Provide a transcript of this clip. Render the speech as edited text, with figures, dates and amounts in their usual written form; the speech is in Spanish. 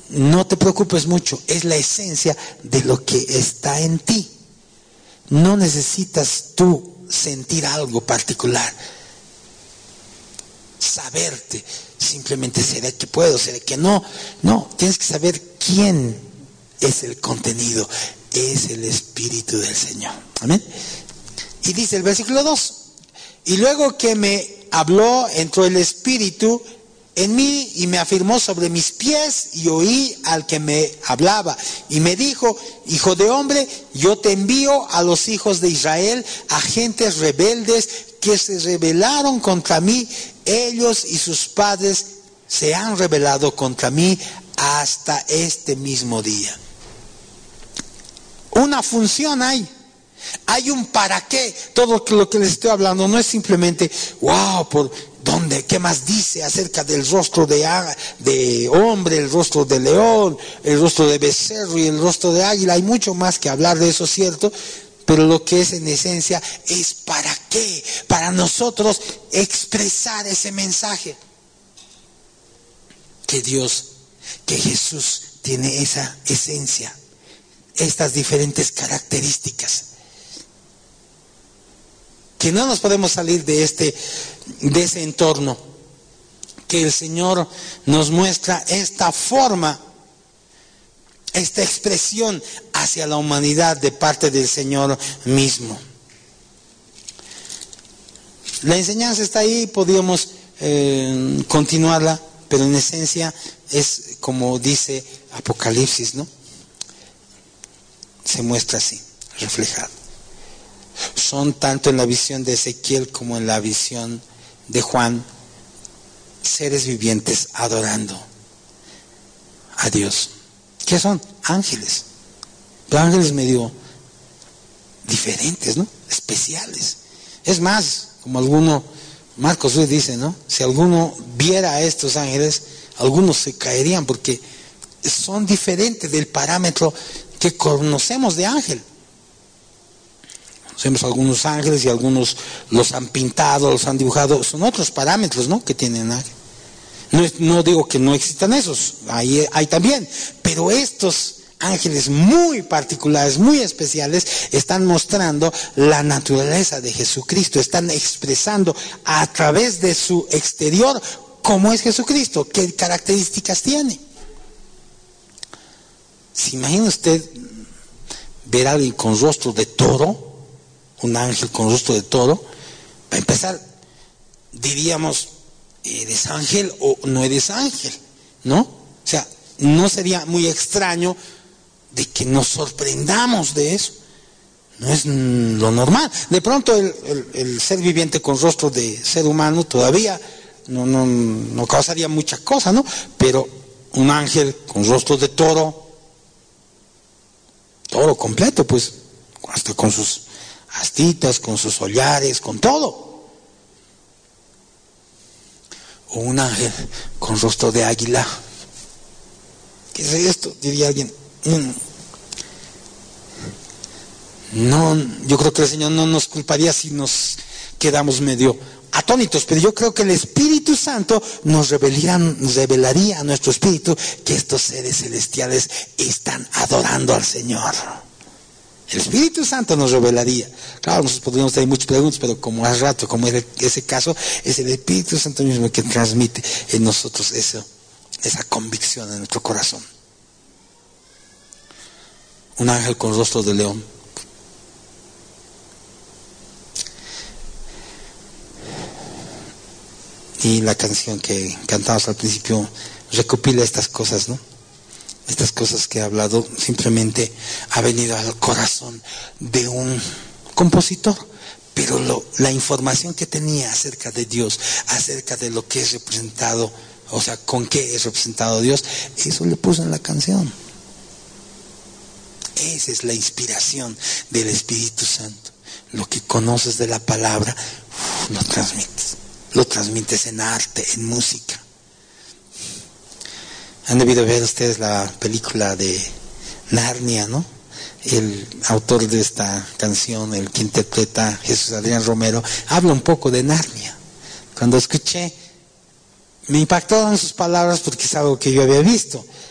no te preocupes mucho, es la esencia de lo que está en ti. No necesitas tú sentir algo particular, saberte, simplemente seré que puedo, seré que no. No, tienes que saber quién es el contenido, es el Espíritu del Señor. Amén. Y dice el versículo 2, y luego que me habló, entró el Espíritu en mí y me afirmó sobre mis pies, y oí al que me hablaba y me dijo: hijo de hombre, yo te envío a los hijos de Israel, a gentes rebeldes que se rebelaron contra mí. Ellos y sus padres se han rebelado contra mí hasta este mismo día. Una función hay un para qué. Todo lo que les estoy hablando no es simplemente wow, por dónde, qué más dice acerca del rostro de hombre, el rostro de león, el rostro de becerro y el rostro de águila. Hay mucho más que hablar de eso, ¿cierto? Pero lo que es en esencia es para qué, para nosotros expresar ese mensaje. Que Dios, que Jesús tiene esa esencia, estas diferentes características. Que no nos podemos salir de ese entorno. Que el Señor nos muestra esta forma, esta expresión hacia la humanidad de parte del Señor mismo. La enseñanza está ahí, podríamos continuarla, pero en esencia es como dice Apocalipsis, ¿no? Se muestra así, reflejado. Son tanto en la visión de Ezequiel como en la visión de Juan, seres vivientes adorando a Dios. ¿Qué son? Ángeles. Pero ángeles medio diferentes, ¿no? Especiales. Es más, como Marcos Ruiz dice, ¿no? Si alguno viera a estos ángeles, algunos se caerían porque son diferentes del parámetro que conocemos de ángel. Conocemos algunos ángeles y algunos los han pintado, los han dibujado. Son otros parámetros, ¿no?, que tienen ángel. No digo que no existan esos, hay también. Pero estos ángeles muy particulares, muy especiales, están mostrando la naturaleza de Jesucristo. Están expresando a través de su exterior cómo es Jesucristo, qué características tiene. ¿Se imagina usted ver a alguien con rostro de toro? Un ángel con rostro de toro. Para empezar, diríamos, ¿eres ángel o no eres ángel? ¿No? O sea, no sería muy extraño de que nos sorprendamos de eso. No es lo normal. De pronto el ser viviente con rostro de ser humano todavía no causaría mucha cosa, ¿no? Pero un ángel con rostro de toro completo, pues, hasta con sus astitas, con sus hollares, con todo. O un ángel con rostro de águila. ¿Qué es esto?, diría alguien. No, yo creo que el Señor no nos culparía si nos quedamos medio atónitos, pero yo creo que el Espíritu Santo nos revelaría a nuestro espíritu que estos seres celestiales están adorando al Señor. El Espíritu Santo nos revelaría. Claro, nosotros podríamos tener muchas preguntas, pero como hace rato, como es ese caso, es el Espíritu Santo mismo que transmite en nosotros esa convicción en nuestro corazón. Un ángel con rostro de león. Y la canción que cantamos al principio recopila estas cosas, ¿no? Estas cosas que he hablado simplemente ha venido al corazón de un compositor, pero la información que tenía acerca de Dios, acerca de lo que es representado, o sea, con qué es representado Dios, eso le puso en la canción. Esa es la inspiración del Espíritu Santo. Lo que conoces de la palabra, lo transmites. Lo transmites en arte, en música. Han debido ver ustedes la película de Narnia, ¿no? El autor de esta canción, el que interpreta Jesús Adrián Romero, habla un poco de Narnia. Cuando escuché, me impactaron sus palabras porque es algo que yo había visto.